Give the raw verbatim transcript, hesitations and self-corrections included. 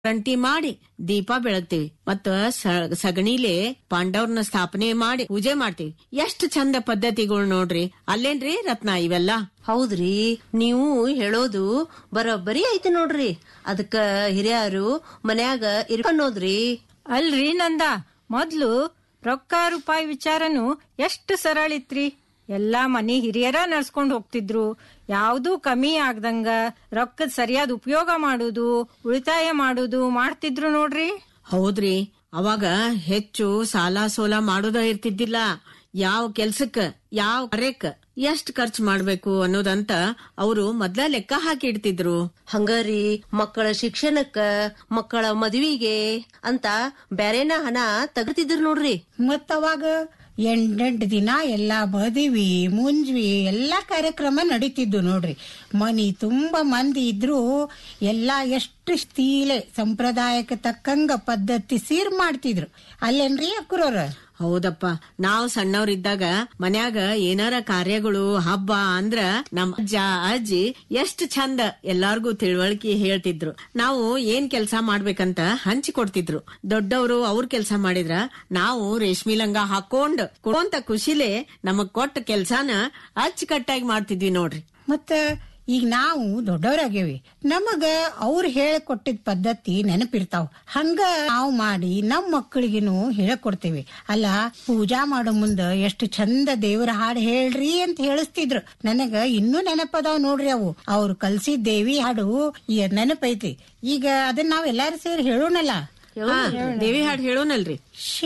ರಂಟಿ ಮಾಡಿ ದೀಪ ಬೆಳಗ್ತೀವಿ ಮತ್ತ ಸಗಣಿಲೆ ಪಾಂಡವ್ರನ್ನ ಸ್ಥಾಪನೆ ಮಾಡಿ ಪೂಜೆ ಮಾಡ್ತೀವಿ. ಎಷ್ಟ್ ಚಂದ ಪದ್ಧತಿಗಳು ನೋಡ್ರಿ. ಅಲ್ಲೇನ್ರಿ ರತ್ನ ಇವೆಲ್ಲ? ಹೌದ್ರಿ, ನೀವು ಹೇಳೋದು ಬರೋಬ್ಬರಿ ಐತಿ ನೋಡ್ರಿ. ಅದಕ್ಕ ಹಿರಿಯರು ಮನ್ಯಾಗ ಇರ್ಕೊಂಡೋದ್ರಿ. ಅಲ್ರಿ ನಂದ, ಮೊದ್ಲು ರೊಕ್ಕ ರೂಪಾಯಿ ವಿಚಾರನು ಎಷ್ಟು ಸರಳ ಇತ್ರಿ. ಎಲ್ಲಾ ಮನಿ ಹಿರಿಯರ ನಡ್ಸ್ಕೊಂಡ್ ಹೋಗ್ತಿದ್ರು. ಯಾವ್ದೂ ಕಮ್ಮಿ ಆಗ್ದಂಗ ರೊಕ್ಕದ ಸರಿಯಾದ ಉಪಯೋಗ ಮಾಡುದು, ಉಳಿತಾಯ ಮಾಡುದು ಮಾಡ್ತಿದ್ರು ನೋಡ್ರಿ. ಹೌದ್ರಿ, ಅವಾಗ ಹೆಚ್ಚು ಸಾಲ ಸೋಲ ಮಾಡೋದ ಇರ್ತಿದ್ದಿಲ್ಲ. ಯಾವ ಕೆಲ್ಸಕ್ಕ ಯಾವ ಕಾರ್ಯಕ್ಕ ಎಷ್ಟ್ ಖರ್ಚು ಮಾಡ್ಬೇಕು ಅನ್ನೋದಂತ ಅವರು ಮೊದ್ಲ ಲೆಕ್ಕ ಹಾಕಿ ಇಡ್ತಿದ್ರು. ಹಂಗಾರಿ ಮಕ್ಕಳ ಶಿಕ್ಷಣಕ್ಕ, ಮಕ್ಕಳ ಮದುವಿಗೆ ಅಂತ ಬ್ಯಾರೇನ ಹಣ ತಗತಿದ್ರು ನೋಡ್ರಿ. ಮತ್ತವಾಗ ಎಂಟೆಂಟು ದಿನ ಎಲ್ಲಾ ಮದುವಿ ಮುಂಜ್ವಿ ಎಲ್ಲಾ ಕಾರ್ಯಕ್ರಮ ನಡೀತಿದ್ದು ನೋಡ್ರಿ. ಮನಿ ತುಂಬಾ ಮಂದಿ ಇದ್ರು ಎಲ್ಲಾ ಎಷ್ಟು ಸ್ತೀಲೆ ಸಂಪ್ರದಾಯಕ್ಕೆ ತಕ್ಕಂಗ ಪದ್ಧತಿ ಸೀರ್ ಮಾಡ್ತಿದ್ರು ಅಲ್ಲೇನ್ರಿ ಅಕ್ಕುರೋರ? ಹೌದಪ್ಪ, ನಾವ್ ಸಣ್ಣವ್ರಿದ್ದಾಗ ಮನ್ಯಾಗ ಏನಾರ ಕಾರ್ಯಗಳು ಹಬ್ಬ ಅಂದ್ರ ನಮ್ ಅಜ್ಜ ಅಜ್ಜಿ ಎಷ್ಟ್ ಚಂದ ಎಲ್ಲಾರ್ಗೂ ತಿಳುವಳಿಕೆ ಹೇಳ್ತಿದ್ರು. ನಾವು ಏನ್ ಕೆಲ್ಸ ಮಾಡ್ಬೇಕಂತ ಹಂಚಿ ಕೊಡ್ತಿದ್ರು. ದೊಡ್ಡವರು ಅವ್ರ ಕೆಲ್ಸ ಮಾಡಿದ್ರ ನಾವು ರೇಷ್ಮಿ ಲಂಗ ಹಾಕೊಂಡ್ ಕೊಡೋಂತ ಖುಷಿಲೇ ನಮಗ್ ಕೊಟ್ಟ ಕೆಲ್ಸಾನ ಅಚ್ಚುಕಟ್ಟಾಗಿ ಮಾಡ್ತಿದ್ವಿ ನೋಡ್ರಿ. ಮತ್ತ ಈಗ ನಾವು ದೊಡ್ಡವರಾಗೇವಿ, ನಮಗ ಅವ್ರು ಹೇಳ್ಕೊಟ್ಟಿದ್ ಪದ್ಧತಿ ನೆನಪಿರ್ತಾವ. ಹಂಗ ನಾವು ಮಾಡಿ ನಮ್ ಮಕ್ಕಳಿಗೆನು ಹೇಳ್ಕೊಡ್ತೇವಿ. ಅಲ್ಲ, ಪೂಜಾ ಮಾಡೋ ಮುಂದ ಎಷ್ಟು ಚಂದ ದೇವರ ಹಾಡು ಹೇಳ್ರಿ ಅಂತ ಹೇಳಿಸ್ತಿದ್ರು. ನನಗ ಇನ್ನೂ ನೆನಪದಾವ್ ನೋಡ್ರಿ ಅವು. ಅವ್ರು ಕಲ್ಸಿದ್ ದೇವಿ ಹಾಡು ನೆನಪೈತಿ. ಈಗ ಅದನ್ನ ನಾವ್ ಎಲ್ಲಾರು ಸೇರಿ ಹೇಳೋಣಲ್ಲ. ದೇವಿ ಹಾಡು ಹೇಳೋಣಲ್ರಿ.